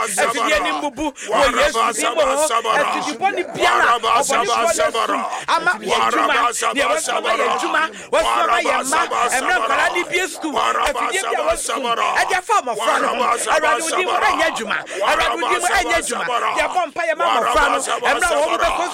afidie ni mbubu wo Yesu dimo afidie boni biara oboni fo ama yejuma ne wasoma yejuma wasoma yema emra kwala ni bie school afidie bia wasoma adia fa mo fra no aradu dimo anya juma aradu dimo anya juma dia bompa ya ma mo fra no emra wo be ko